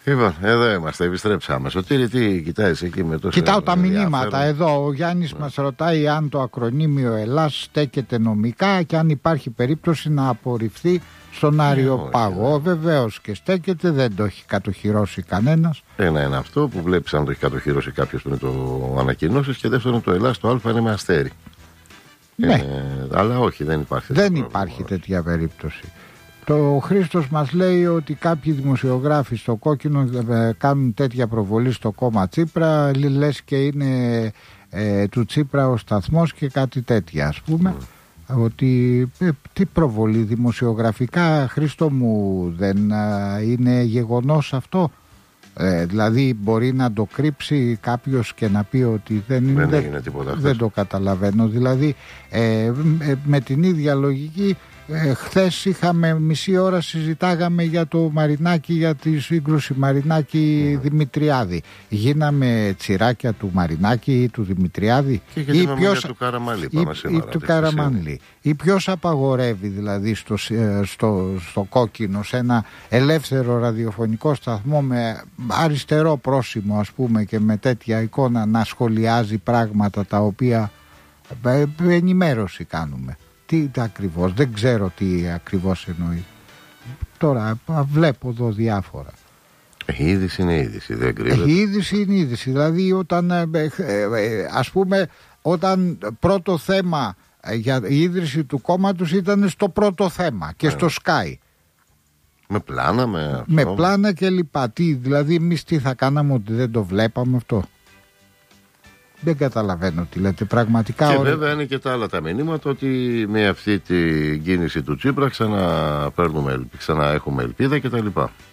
Λοιπόν, εδώ είμαστε, επιστρέψαμε. Σωτήρη, τι κοιτάζεις εκεί με τόσο. Κοιτάω τα μηνύματα εδώ. Ο Γιάννης μας ρωτάει αν το ακρονίμιο Ελλάς στέκεται νομικά και αν υπάρχει περίπτωση να απορριφθεί στον Αριοπάγο. Βεβαίως και στέκεται, δεν το έχει κατοχυρώσει κανένας. Ένα είναι αυτό που βλέπεις αν το έχει κατοχυρώσει κάποιος πριν το ανακοινώσεις, και δεύτερον το Ελλάς το Α είναι με αστέρι. Ναι. Αλλά όχι, δεν υπάρχει. Δεν υπάρχει τέτοια περίπτωση. Το Χρήστος μας λέει ότι κάποιοι δημοσιογράφοι στο Κόκκινο κάνουν τέτοια προβολή στο κόμμα Τσίπρα, λες και είναι του Τσίπρα ο σταθμός και κάτι τέτοια, ας πούμε. Ότι τι προβολή δημοσιογραφικά, Χρήστο μου, δεν είναι γεγονός αυτό? Δηλαδή μπορεί να το κρύψει κάποιος και να πει ότι δεν είναι τίποτα. Δεν το καταλαβαίνω. Δηλαδή με την ίδια λογική χθες είχαμε μισή ώρα, συζητάγαμε για το Μαρινάκη, για τη σύγκρουση Μαρινάκη-Δημητριάδη. Γίναμε τσιράκια του Μαρινάκη ή του Δημητριάδη? Και γιατί ποιος, του Καραμανλή πάμε σήμερα, ή του Καραμανλή. Ή ποιος απαγορεύει δηλαδή στο Κόκκινο, σε ένα ελεύθερο ραδιοφωνικό σταθμό με αριστερό πρόσημο, ας πούμε, και με τέτοια εικόνα, να σχολιάζει πράγματα τα οποία ενημέρωση κάνουμε? Τι ακριβώς, δεν ξέρω τι ακριβώς εννοεί. Τώρα βλέπω εδώ διάφορα. Η είδηση είναι είδηση, δεν κρύβεται. Η είδηση είναι είδηση. Δηλαδή όταν ας πούμε, όταν πρώτο θέμα για η ίδρυση του κόμματος ήταν στο πρώτο θέμα και στο Sky. Με πλάνα, με πλάνα και λοιπά. Δηλαδή εμείς τι θα κάναμε, ότι δεν το βλέπαμε αυτό? Δεν καταλαβαίνω τι λέτε πραγματικά. Και βέβαια είναι και τα άλλα τα μηνύματα, ότι με αυτή την κίνηση του Τσίπρα ξαναέχουμε ελπίδα κτλ.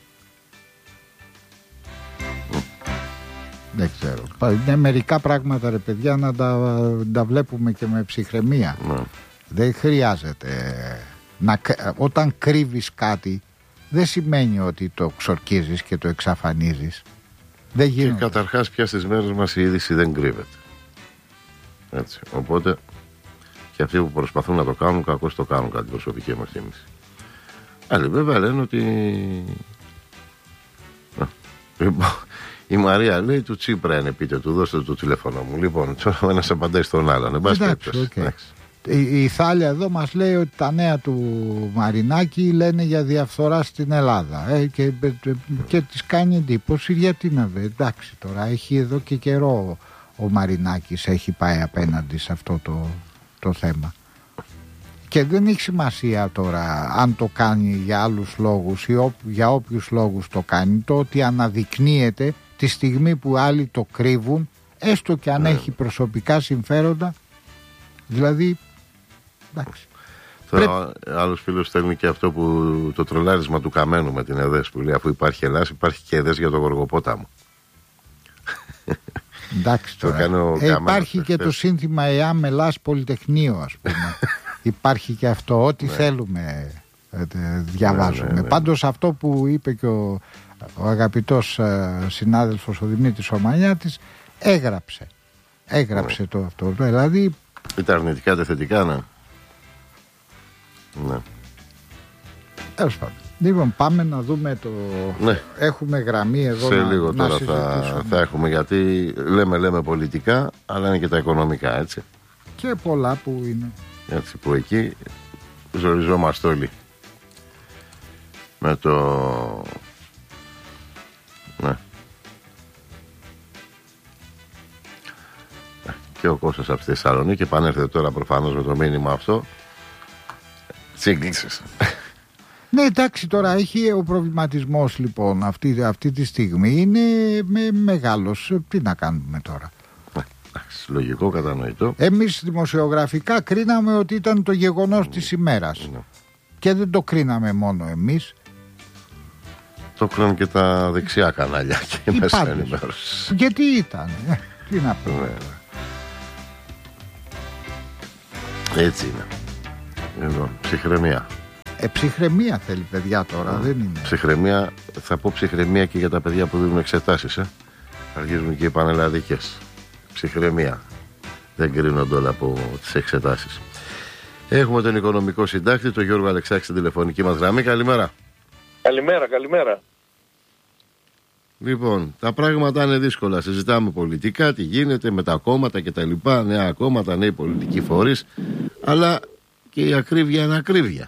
Δεν ξέρω. Είναι μερικά πράγματα, ρε παιδιά, να τα βλέπουμε και με ψυχραιμία. Δεν χρειάζεται όταν κρύβεις κάτι, δεν σημαίνει ότι το ξορκίζεις και το εξαφανίζεις. Δεν γίνεται. Και καταρχάς πια στις μέρες μας η είδηση δεν κρύβεται. Έτσι. Οπότε και αυτοί που προσπαθούν να το κάνουν, κακώς το κάνουν, κατά την προσωπική μου εκτίμηση. Άλλοι βέβαια λένε ότι η Μαρία λέει του Τσίπρα είναι, πείτε του, δώστε το τηλέφωνο μου. Λοιπόν, ο ένας απαντάει στον άλλον. Η Θάλια εδώ μας λέει ότι τα νέα του Μαρινάκη λένε για διαφθορά στην Ελλάδα, και της κάνει εντύπωση. Γιατί να δε, εντάξει, τώρα έχει εδώ και καιρό ο Μαρινάκης έχει πάει απέναντι σε αυτό το θέμα, και δεν έχει σημασία τώρα αν το κάνει για άλλους λόγους ή για όποιους λόγους το κάνει. Το ότι αναδεικνύεται τη στιγμή που άλλοι το κρύβουν, έστω και αν έχει προσωπικά συμφέροντα, δηλαδή εντάξει. Τώρα άλλος φίλος στέλνει και αυτό που το τρολάρισμα του Καμένου με την ΕΔΕΣ, που λέει αφού υπάρχει Ελλάς υπάρχει και ΕΔΕΣ για το Γοργοπόταμο. Εντάξει τώρα. Υπάρχει και το σύνθημα ΕΑΜ Ελλάς Πολυτεχνείο, ας πούμε. Υπάρχει και αυτό, ό,τι θέλουμε διαβάζουμε. Πάντως αυτό που είπε και ο αγαπητός συνάδελφος ο Δημήτρης Ομανιάτης, έγραψε το αυτό. Δηλαδή είτε αρνητικά είτε θετικά, ναι. Τέλος πάντων. Λοιπόν, πάμε να δούμε το. Ναι. Έχουμε γραμμή εδώ. Σε λίγο τώρα θα έχουμε, γιατί λέμε πολιτικά, αλλά είναι και τα οικονομικά, έτσι. Και πολλά που είναι. Έτσι, που εκεί ζοριζόμαστε όλοι. Με το. Ναι. Και ο Κώστας από τη Θεσσαλονίκη επανέρχεται τώρα προφανώς με το μήνυμα αυτό. Τσίγκλησες. Ναι, εντάξει, τώρα έχει ο προβληματισμός λοιπόν αυτή τη στιγμή είναι μεγάλος. Τι να κάνουμε τώρα? Λογικό, κατανοητό. Εμείς δημοσιογραφικά κρίναμε ότι ήταν το γεγονός της ημέρας. Και δεν το κρίναμε μόνο εμείς. Το κρίνουν και τα δεξιά κανάλια και η μέσα ενημέρωση. Γιατί ήταν, τι να πούμε. Έτσι είναι. Εδώ, ψυχραιμία. Ψυχραιμία θέλει, παιδιά, τώρα, δεν είναι. Ψυχραιμία, θα πω ψυχραιμία και για τα παιδιά που δίνουν εξετάσεις. Αρχίζουν και οι πανελλαδικές. Ψυχραιμία. Δεν κρίνονται όλα από τις εξετάσεις. Έχουμε τον οικονομικό συντάκτη, τον Γιώργο Αλεξάκη, στην τηλεφωνική μας γραμμή. Καλημέρα. Καλημέρα. Λοιπόν, τα πράγματα είναι δύσκολα. Συζητάμε πολιτικά, τι γίνεται με τα κόμματα κτλ. Νέα κόμματα, νέοι πολιτικοί φορείς. Αλλά και η ακρίβεια είναι ακρίβεια.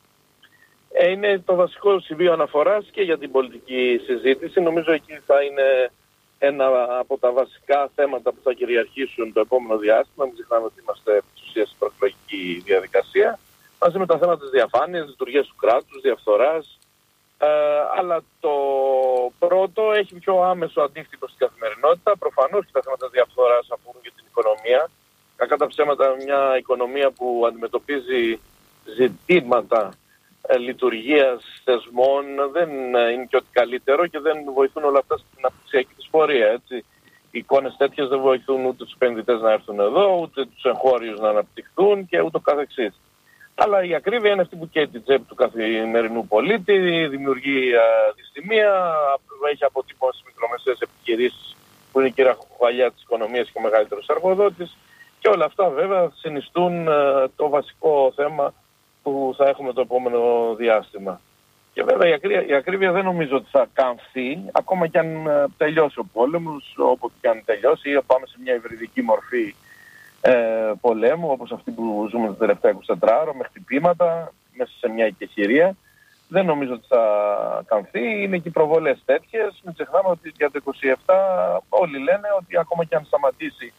Είναι το βασικό σημείο αναφοράς και για την πολιτική συζήτηση. Νομίζω εκεί θα είναι ένα από τα βασικά θέματα που θα κυριαρχήσουν το επόμενο διάστημα. Μην ξεχνάμε ότι είμαστε επί ουσίας στην προεκλογική διαδικασία. Μαζί με τα θέματα της διαφάνειας, της λειτουργίας του κράτους, διαφθοράς. Αλλά το πρώτο έχει πιο άμεσο αντίκτυπο στην καθημερινότητα. Προφανώς και τα θέματα της διαφθοράς αφορούν και την οικονομία. Κακά τα ψέματα, μια οικονομία που αντιμετωπίζει ζητήματα λειτουργίας θεσμών δεν είναι και ό,τι καλύτερο και δεν βοηθούν όλα αυτά στην αναπτυξιακή της πορεία. Έτσι. Οι εικόνες τέτοιες δεν βοηθούν ούτε τους επενδυτές να έρθουν εδώ, ούτε τους εγχώριους να αναπτυχθούν και ούτω καθεξής. Αλλά η ακρίβεια είναι αυτή που καίει την τσέπη του καθημερινού πολίτη, δημιουργεί δυστημία, έχει αποτύπωση στις μικρομεσαίες επιχειρήσεις που είναι η κυρία χουαλιά της οικονομίας και ο μεγαλύτερος εργοδότης. Και όλα αυτά βέβαια συνιστούν το βασικό θέμα που θα έχουμε το επόμενο διάστημα. Και βέβαια η ακρίβεια δεν νομίζω ότι θα καμφθεί, ακόμα και αν τελειώσει ο πόλεμος, όποτε και αν τελειώσει, ή πάμε σε μια υβριδική μορφή πολέμου, όπως αυτή που ζούμε τα τελευταία 24 ώρα, με χτυπήματα, μέσα σε μια οικεχηρία. Δεν νομίζω ότι θα καμφθεί, είναι και οι προβολές τέτοιες. Μην ξεχνάμε ότι για το 27 όλοι λένε ότι ακόμα και αν σταματήσει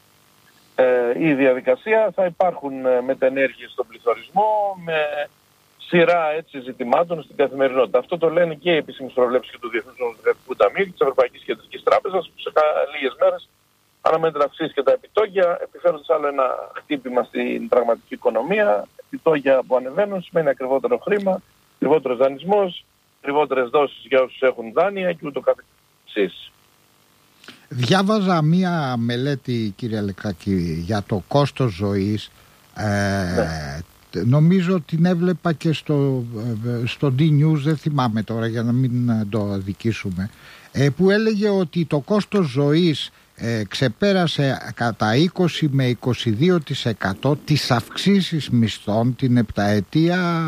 η διαδικασία θα υπάρχουν μετενέργειες στον πληθωρισμό, με σειρά έτσι ζητημάτων στην καθημερινότητα. Αυτό το λένε και οι επίσημες προβλέψεις και του Διεθνούς Νομισματικού Ταμείου και της Ευρωπαϊκής Κεντρικής Τράπεζας, που σε λίγες μέρες αναμένεται να αυξήσει και τα επιτόκια, επιφέροντας άλλο ένα χτύπημα στην πραγματική οικονομία. Επιτόκια που ανεβαίνουν σημαίνει ακριβότερο χρήμα, ακριβότερος δανεισμός, ακριβότερες δόσεις για όσους έχουν δάνεια και ούτω καθεξής. Διάβαζα μία μελέτη, κύριε Λεκάκη, για το κόστος ζωής. Νομίζω την έβλεπα και στο D-News, δεν θυμάμαι τώρα για να μην το αδικήσουμε, που έλεγε ότι το κόστος ζωής ξεπέρασε κατά 20 με 22% τις αυξήσεις μισθών την επταετία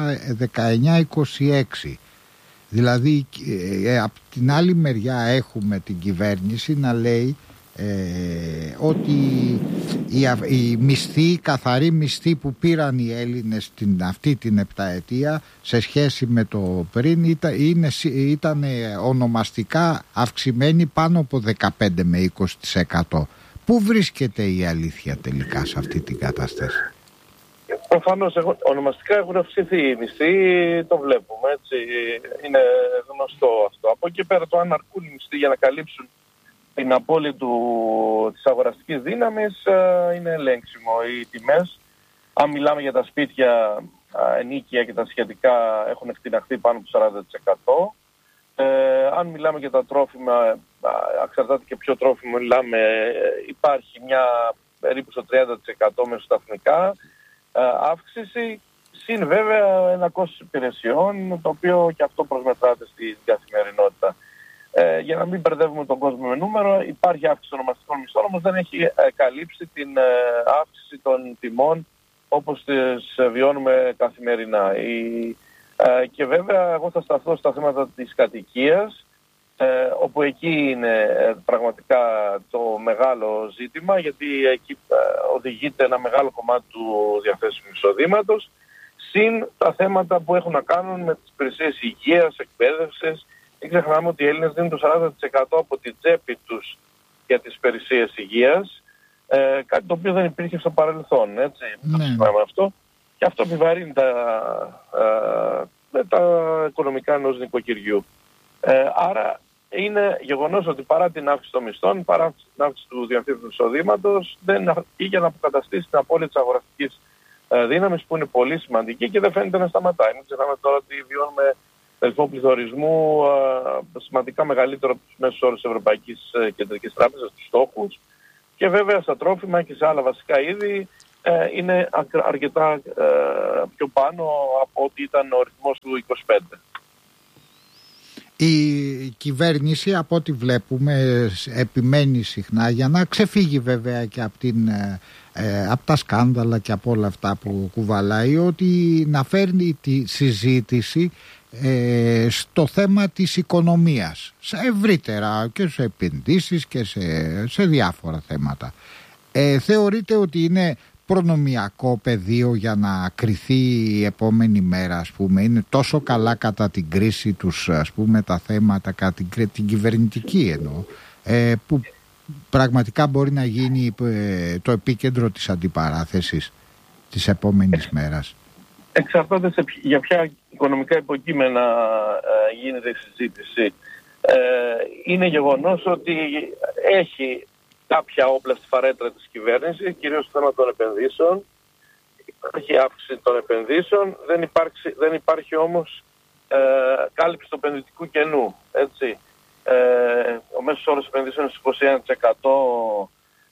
19-26. Δηλαδή από την άλλη μεριά έχουμε την κυβέρνηση να λέει ότι οι μισθοί, οι καθαροί μισθοί που πήραν οι Έλληνες αυτή την επταετία σε σχέση με το πριν ήταν ονομαστικά αυξημένοι πάνω από 15 με 20%. Πού βρίσκεται η αλήθεια τελικά σε αυτή την κατάσταση? Προφανώς ονομαστικά έχουν αυξηθεί οι μισθοί, το βλέπουμε, έτσι, είναι γνωστό αυτό. Από εκεί πέρα το αν αρκούν οι μισθοί για να καλύψουν την απώλεια της αγοραστικής δύναμης είναι ελέγξιμο. Οι τιμές, αν μιλάμε για τα σπίτια, ενοίκια και τα σχετικά, έχουν εκτιναχθεί πάνω από 40%. Αν μιλάμε για τα τρόφιμα, εξαρτάται και ποιο τρόφιμο μιλάμε, υπάρχει μια περίπου στο 30% μεσοσταθμικά αύξηση, συν βέβαια ένα κόστος υπηρεσιών, το οποίο και αυτό προσμετράται στην καθημερινότητα. Για να μην μπερδεύουμε τον κόσμο με νούμερο, υπάρχει αύξηση των ονομαστικών μισθών, όμως δεν έχει καλύψει την αύξηση των τιμών όπως τις βιώνουμε καθημερινά. Και βέβαια εγώ θα σταθώ στα θέματα της κατοικίας, όπου εκεί είναι πραγματικά το μεγάλο ζήτημα, γιατί εκεί οδηγείται ένα μεγάλο κομμάτι του διαθέσιμου εισοδήματος, συν τα θέματα που έχουν να κάνουν με τις υπηρεσίες υγείας, εκπαίδευσης. Μην ξεχνάμε ότι οι Έλληνες δίνουν το 40% από την τσέπη τους για τις υπηρεσίες υγείας, κάτι το οποίο δεν υπήρχε στο παρελθόν, έτσι. Αυτό. Και αυτό επιβαρύνει τα οικονομικά ενός νοικοκυριού. Άρα είναι γεγονός ότι παρά την αύξηση των μισθών, παρά την αύξηση του διαθέσιμου εισοδήματος, δεν αρκεί για να αποκαταστήσει την απώλεια της αγοραστικής δύναμης, που είναι πολύ σημαντική και δεν φαίνεται να σταματάει. Μην ξεχνάμε τώρα ότι βιώνουμε ρυθμό πληθωρισμού σημαντικά μεγαλύτερο από τους μέσους όρους της Ευρωπαϊκής Κεντρικής Τράπεζας, τους στόχους, και βέβαια στα τρόφιμα και σε άλλα βασικά είδη είναι αρκετά πιο πάνω από ό,τι ήταν ο ρυθμός του 25. Η κυβέρνηση, από ό,τι βλέπουμε, επιμένει συχνά για να ξεφύγει βέβαια και από τα σκάνδαλα και από όλα αυτά που κουβαλάει, ότι να φέρνει τη συζήτηση στο θέμα της οικονομίας, σε ευρύτερα και σε επενδύσεις και σε διάφορα θέματα. Θεωρείτε ότι είναι προνομιακό πεδίο για να κριθεί η επόμενη μέρα, ας πούμε? Είναι τόσο καλά κατά την κρίση τους, ας πούμε, τα θέματα, κατά την κυβερνητική εννοώ, που πραγματικά μπορεί να γίνει το επίκεντρο της αντιπαράθεσης της επόμενης μέρας? Εξαρτάται για ποια οικονομικά υποκείμενα γίνεται η συζήτηση. Είναι γεγονός ότι έχει κάποια όπλα στη φαρέτρα της κυβέρνησης, κυρίως στο θέμα των επενδύσεων. Υπάρχει αύξηση των επενδύσεων, δεν υπάρχει όμως κάλυψη του επενδυτικού κενού. Έτσι. Ο μέσος όρος επενδύσεων είναι 21%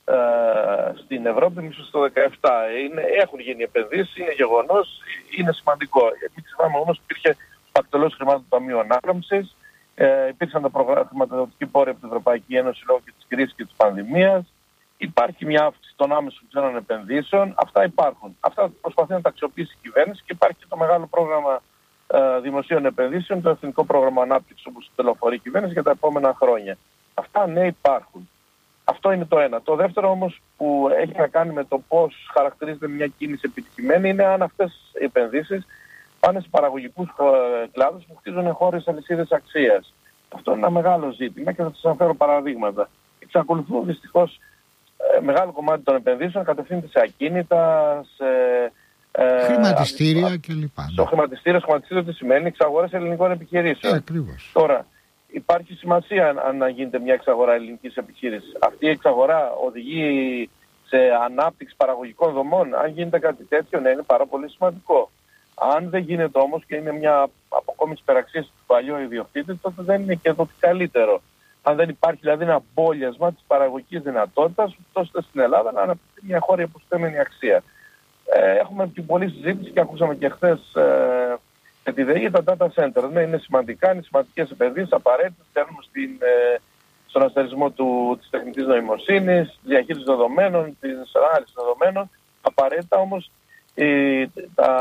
στην Ευρώπη, μισό στο 17%. Έχουν γίνει επενδύσεις, είναι γεγονός, είναι σημαντικό. Μην ξεχνάμε όμως, υπήρχε πακτολός χρημάτων του Ταμείου Ανάκαμψης, υπήρξαν τα χρηματοδοτική πόρια από την Ευρωπαϊκή Ένωση λόγω και της κρίσης και της πανδημίας. Υπάρχει μια αύξηση των άμεσων ξένων επενδύσεων. Αυτά υπάρχουν. Αυτά προσπαθεί να τα αξιοποιήσει η κυβέρνηση και υπάρχει και το μεγάλο πρόγραμμα δημοσίων επενδύσεων, το Εθνικό Πρόγραμμα Ανάπτυξης, όπως τελοφορεί η κυβέρνηση για τα επόμενα χρόνια. Αυτά ναι υπάρχουν. Αυτό είναι το ένα. Το δεύτερο όμως που έχει να κάνει με το πώς χαρακτηρίζεται μια κίνηση επιτυχημένη είναι αν αυτές οι επενδύσεις πάνε σε παραγωγικούς κλάδους που χτίζουν χώρες αλυσίδες αξίας. Αυτό είναι ένα μεγάλο ζήτημα και θα σας αναφέρω παραδείγματα. Εξακολουθούν δυστυχώς μεγάλο κομμάτι των επενδύσεων κατευθύνεται σε ακίνητα, σε χρηματιστήρια κλπ. Στο χρηματιστήριο τι σημαίνει? Εξαγορές ελληνικών επιχειρήσεων. Ακριβώς. Τώρα, υπάρχει σημασία αν γίνεται μια εξαγορά ελληνικής επιχείρησης. Αυτή η εξαγορά οδηγεί σε ανάπτυξη παραγωγικών δομών. Αν γίνεται κάτι τέτοιο, ναι, είναι πάρα πολύ σημαντικό. Αν δεν γίνεται όμως και είναι μια αποκόμιση υπεραξίας του παλιού ιδιοκτήτη, τότε δεν είναι και το καλύτερο. Αν δεν υπάρχει δηλαδή ένα μπόλιασμα της παραγωγικής δυνατότητας, ώστε στην Ελλάδα να αναπτυχθεί μια χώρα υποστέμενη αξία. Έχουμε και πολλή συζήτηση και ακούσαμε και χθες με τη ΔΕΗ τα data center. Ναι, είναι σημαντικά, είναι σημαντικές επενδύσεις, απαραίτητες. Θέλουμε στον αστερισμό της τεχνητής νοημοσύνης, διαχείριση δεδομένων, της ανάλυσης δεδομένων. Απαραίτητα όμως τα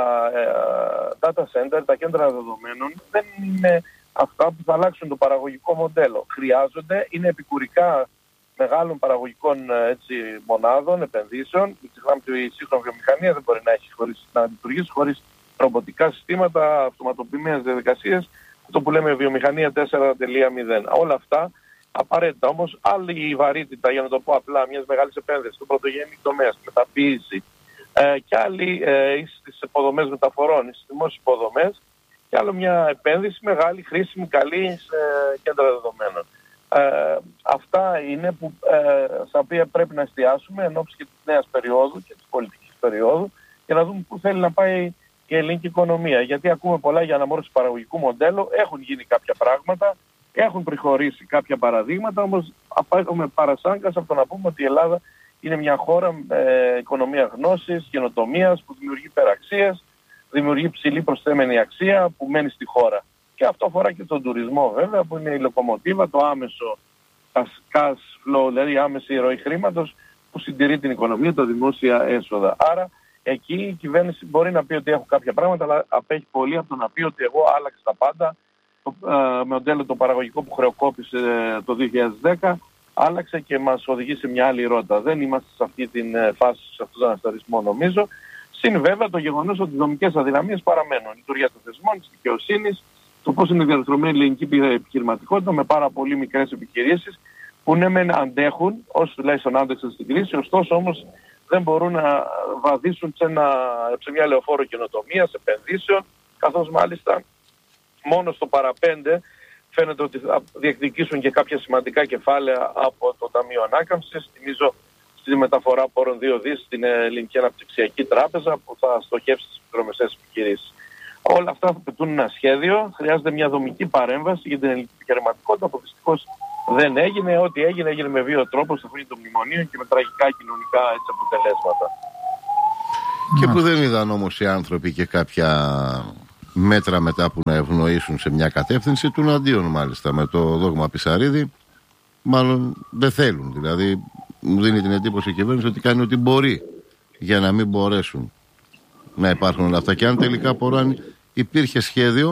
data center, τα κέντρα δεδομένων δεν είναι αυτά που θα αλλάξουν το παραγωγικό μοντέλο. Χρειάζονται, είναι επικουρικά μεγάλων παραγωγικών μονάδων, επενδύσεων. Μην ξεχνάμε ότι η σύγχρονη βιομηχανία δεν μπορεί να λειτουργήσει χωρίς ρομποτικά συστήματα, αυτοματοποιημένες διαδικασίες, αυτό που λέμε βιομηχανία 4.0. Όλα αυτά απαραίτητα. Όμως άλλη η βαρύτητα, για να το πω απλά, μιας μεγάλης επένδυσης στο πρωτογενή τομέα, στη μεταποίηση, και άλλη στις υποδομές μεταφορών, στις δημόσιες υποδομές, και άλλο μια επένδυση μεγάλη, χρήσιμη, καλή σε κέντρα δεδομένων. Αυτά είναι στα οποία πρέπει να εστιάσουμε εν ώψη και της νέας περίοδου και της πολιτικής περίοδου και να δούμε πού θέλει να πάει η ελληνική οικονομία. Γιατί ακούμε πολλά για αναμόρφωση παραγωγικού μοντέλου, έχουν γίνει κάποια πράγματα, έχουν προχωρήσει κάποια παραδείγματα, όμως έχουμε παρασάγκας από το να πούμε ότι η Ελλάδα είναι μια χώρα οικονομία γνώσης, καινοτομίας, που δημιουργεί υπεραξίες, δημιουργεί ψηλή προσθέμενη αξία που μένει στη χώρα. Και αυτό αφορά και τον τουρισμό βέβαια, που είναι η λοκομοτίβα, το άμεσο cash flow, δηλαδή η άμεση ροή χρήματος που συντηρεί την οικονομία, τα δημόσια έσοδα. Άρα εκεί η κυβέρνηση μπορεί να πει ότι έχω κάποια πράγματα, αλλά απέχει πολύ από το να πει ότι εγώ άλλαξα τα πάντα. Το μοντέλο το παραγωγικό που χρεοκόπησε το 2010 άλλαξε και μας οδηγεί σε μια άλλη ρότα. Δεν είμαστε σε αυτή τη φάση, σε αυτόν τον ανασταρισμό νομίζω. Συν βέβαια το γεγονός ότι οι δομικές αδυναμίες παραμένουν. Η λειτουργία των θεσμών, της δικαιοσύνης, το πώς είναι διαρθρωμένη η ελληνική επιχειρηματικότητα με πάρα πολύ μικρές επιχειρήσεις που ναι μεν αντέχουν, όσοι τουλάχιστον άντεξαν στην κρίση, ωστόσο όμως δεν μπορούν να βαδίσουν σε μια λεωφόρο καινοτομίας, επενδύσεων, καθώς μάλιστα μόνο στο παραπέντε φαίνεται ότι θα διεκδικήσουν και κάποια σημαντικά κεφάλαια από το Ταμείο Ανάκαμψης. Θυμίζω στη μεταφορά πόρων 2 δις στην Ελληνική Αναπτυξιακή Τράπεζα που θα στοχεύσει στις μικρομεσαίες επιχειρήσεις. Όλα αυτά θα πετούν ένα σχέδιο. Χρειάζεται μια δομική παρέμβαση για την ελληνική επιχειρηματικότητα που δυστυχώς δεν έγινε. Ό,τι έγινε με βίο τρόπο στο φύλλο των μνημονίων και με τραγικά κοινωνικά αποτελέσματα. Και που δεν είδαν όμως οι άνθρωποι και κάποια μέτρα μετά που να ευνοήσουν σε μια κατεύθυνση του αντίον, μάλιστα με το δόγμα Πισαρίδη. Μάλλον δεν θέλουν. Δηλαδή μου δίνει την εντύπωση η κυβέρνηση ότι κάνει ό,τι μπορεί για να μην μπορέσουν να υπάρχουν όλα αυτά. Και αν τελικά υπήρχε σχέδιο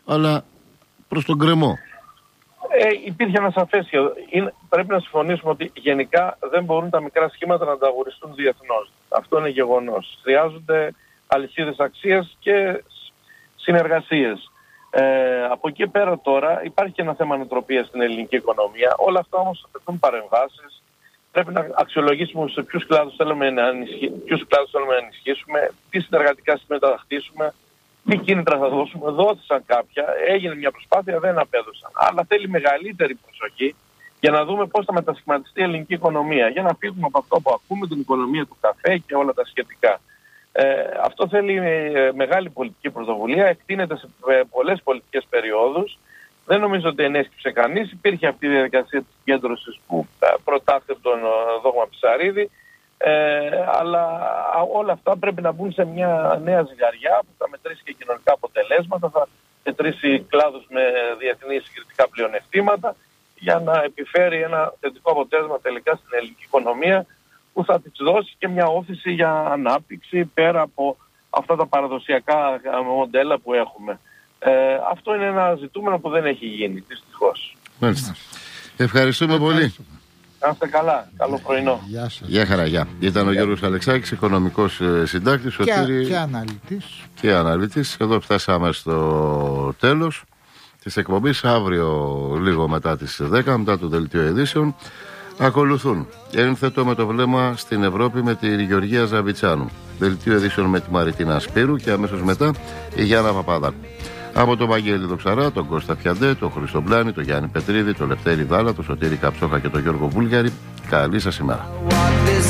αλλά προς τον γκρεμό. Υπήρχε ένα σαφές σχέδιο. Πρέπει να συμφωνήσουμε ότι γενικά δεν μπορούν τα μικρά σχήματα να ανταγωνιστούν διεθνώς. Αυτό είναι γεγονός. Χρειάζονται αλυσίδες αξίας και συνεργασίες. Από εκεί πέρα τώρα υπάρχει και ένα θέμα νοοτροπίας στην ελληνική οικονομία. Όλα αυτά όμως απαιτούν παρεμβάσεις. Πρέπει να αξιολογήσουμε σε ποιους κλάδους θέλουμε να ενισχύσουμε, τι συνεργατικά σημεία θα χτίσουμε, τι κίνητρα θα δώσουμε. Δόθησαν κάποια, έγινε μια προσπάθεια, δεν απέδωσαν. Αλλά θέλει μεγαλύτερη προσοχή για να δούμε πώς θα μετασχηματιστεί η ελληνική οικονομία. Για να φύγουμε από αυτό που ακούμε, την οικονομία του καφέ και όλα τα σχετικά. Αυτό θέλει μεγάλη πολιτική πρωτοβουλία, εκτείνεται σε πολλές πολιτικές περιόδους. Δεν νομίζω ότι ενέσκυψε κανείς. Υπήρχε αυτή η διαδικασία της συγκέντρωσης που προτάθηκε από τον Δόγμα Πισαρίδη. Αλλά όλα αυτά πρέπει να μπουν σε μια νέα ζυγαριά που θα μετρήσει και κοινωνικά αποτελέσματα, θα μετρήσει κλάδους με διεθνή συγκριτικά πλεονεκτήματα για να επιφέρει ένα θετικό αποτέλεσμα τελικά στην ελληνική οικονομία που θα της δώσει και μια όθηση για ανάπτυξη πέρα από αυτά τα παραδοσιακά μοντέλα που έχουμε. Αυτό είναι ένα ζητούμενο που δεν έχει γίνει, δυστυχώς. Μάλιστα. Ευχαριστούμε πολύ. Να είστε καλά. Καλό πρωινό. Γεια σας. Γεια χαρά, γεια. Ήταν ο Γιώργος Αλεξάκης, οικονομικός συντάκτης και αναλυτής. Εδώ φτάσαμε στο τέλος της εκπομπής. Αύριο λίγο μετά τις 10, μετά το δελτίο ειδήσεων, ακολουθούν Ένθετο με το βλέμμα στην Ευρώπη με τη Γεωργία Ζαβιτσάνου, δελτίο ειδήσεων με τη Μαριτίνα Σπύρου και αμέσως μετά η Γιάννα Παπαδάκου. Από τον Βαγγέλη Δοξαρά, τον Κώστα Φιαντέ, τον Χρήστο Πλάνη, τον Γιάννη Πετρίδη, τον Λευτέρη Δάλα, τον Σωτήρη Καψόχα και τον Γιώργο Βούλγαρη. Καλή σας ημέρα.